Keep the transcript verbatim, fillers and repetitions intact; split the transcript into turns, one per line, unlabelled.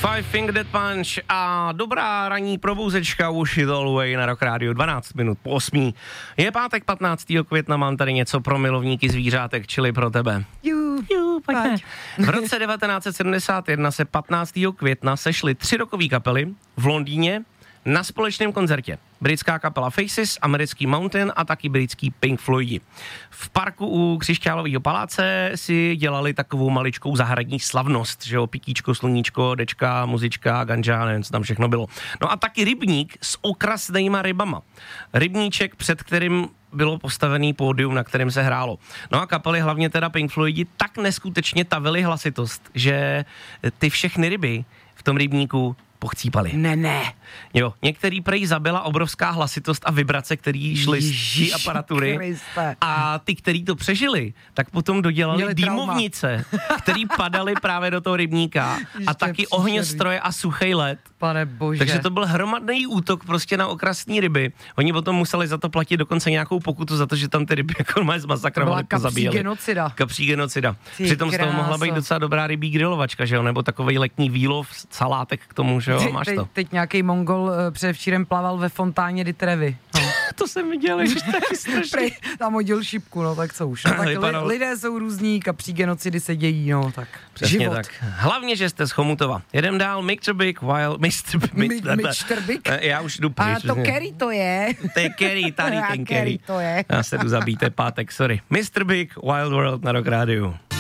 Five Finger Death Punch a dobrá ranní probouzečka už je to Way na Rock Radio dvanáct minut po osmí. Je pátek patnáctého května, mám tady něco pro milovníky zvířátek, čili pro tebe.
Jú, Jú pojďme.
V roce devatenáct set sedmdesát jedna se patnáctého května sešly tři rockové kapely v Londýně na společném koncertě. Britská kapela Faces, americký Mountain a taky britský Pink Floydi. V parku u Křišťálového paláce si dělali takovou maličkou zahradní slavnost, že jo, pitíčko, sluníčko, dečka, muzička, ganža, nevím, co tam všechno bylo. No a taky rybník s okrasnýma rybama. Rybníček, před kterým bylo postavený pódium, na kterém se hrálo. No a kapely, hlavně teda Pink Floydi, tak neskutečně tavily hlasitost, že ty všechny ryby v tom rybníku pochcípali.
Ne, ne.
Jo, některý prej zabila obrovská hlasitost a vibrace, který šly z té aparatury.
Kriste.
A ty, který to přežili, tak potom dodělali
Měli
dýmovnice, který padaly právě do toho rybníka.
Ježiš,
A
to je
taky
příšerný.
ohňostroje a suchej led.
Pane bože.
Takže to byl hromadný útok prostě na okrasní ryby. Oni potom museli za to platit dokonce nějakou pokutu za to, že tam ty ryby jako normálně zmasakrovali,
kapří
pozabíjeli.
genocida.
Kapří genocida.
Ty
Přitom z toho
kráso.
mohla být docela dobrá rybí grilovačka, že jo? Nebo takovej letní výlov, salátek k tomu, že jo?
Te,
Máš
te,
to.
teď nějaký Mongol uh, předevčírem plaval ve fontáně Ditrevy. No.
To jsem viděl, že taky strašně.
Prej, tam hodil šipku, no tak co už. No, tak
Vypadalo.
li, lidé jsou různí, kapří genocidy se dějí, no tak.
Přesně
život.
tak. Hlavně, že jste z Chomutova. Jedem dál, mister Big, Wild, mister Big.
mister Big?
Já už jdu
A
pryč.
to Kerry to je.
To je Kerry, tady
A
ten
Kerry
Kerry.
to je.
Já se jdu zabít, to je pátek, sorry. mister Big, Wild World na Rock Radio.